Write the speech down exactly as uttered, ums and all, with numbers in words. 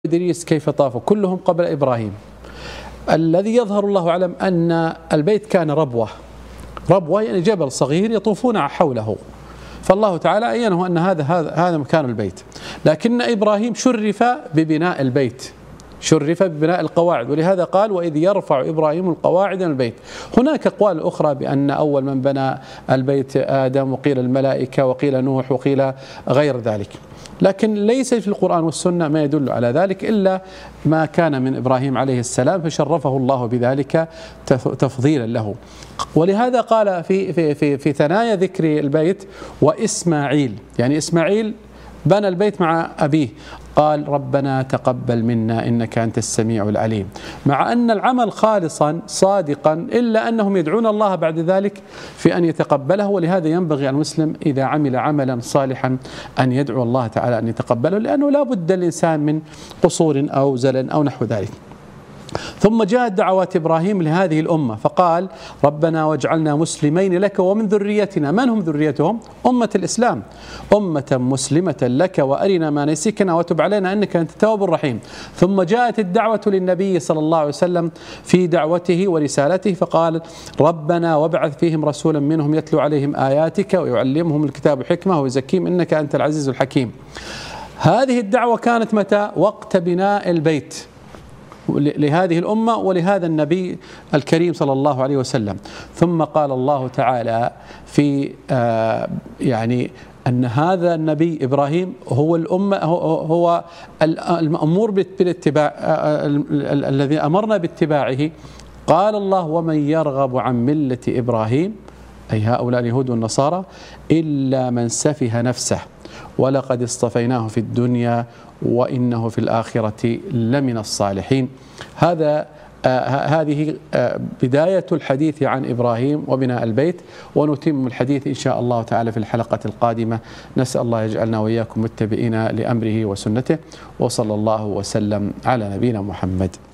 إدريس كيف طافوا كلهم قبل إبراهيم. الذي يظهر الله أعلم أن البيت كان ربوة ربوة يعني جبل صغير يطوفون حوله، فالله تعالى أينه أن هذا هذا هذا مكان البيت. لكن إبراهيم شرف ببناء البيت، شرف ببناء القواعد، ولهذا قال وإذ يرفع إبراهيم القواعد من البيت. هناك أقوال أخرى بأن أول من بنى البيت آدم، وقيل الملائكة، وقيل نوح، وقيل غير ذلك، لكن ليس في القرآن والسنة ما يدل على ذلك إلا ما كان من إبراهيم عليه السلام، فشرفه الله بذلك تفضيلا له. ولهذا قال في في في في ثنايا ذكر البيت وإسماعيل، يعني إسماعيل بنى البيت مع أبيه، قال ربنا تقبل منا إنك أنت السميع العليم، مع أن العمل خالصا صادقا، إلا أنهم يدعون الله بعد ذلك في أن يتقبله. ولهذا ينبغي المسلم إذا عمل عملا صالحا أن يدعو الله تعالى أن يتقبله، لأنه لا بد الإنسان من قصور أو زلل أو نحو ذلك. ثم جاءت دعوات إبراهيم لهذه الأمة فقال ربنا واجعلنا مسلمين لك ومن ذريتنا. من هم ذريتهم؟ أمة الإسلام، أمة مسلمة لك وأرنا مناسكنا وتب علينا إنك أنت التواب الرحيم. ثم جاءت الدعوة للنبي صلى الله عليه وسلم في دعوته ورسالته فقال ربنا وابعث فيهم رسولا منهم يتلو عليهم آياتك ويعلمهم الكتاب والحكمة ويزكيهم إنك أنت العزيز الحكيم. هذه الدعوة كانت متى؟ وقت بناء البيت لهذه الأمة ولهذا النبي الكريم صلى الله عليه وسلم. ثم قال الله تعالى في آه يعني أن هذا النبي إبراهيم هو الأمة، هو المأمور بالاتباع، الذي أمرنا باتباعه. قال الله ومن يرغب عن ملة إبراهيم، أي هؤلاء اليهود والنصارى، إلا من سفه نفسه ولقد اصطفيناه في الدنيا وإنه في الآخرة لمن الصالحين. هذا آه هذه آه بداية الحديث عن إبراهيم وبناء البيت، ونتم الحديث إن شاء الله تعالى في الحلقة القادمة. نسأل الله يجعلنا وإياكم متبعين لأمره وسنته، وصلى الله وسلم على نبينا محمد.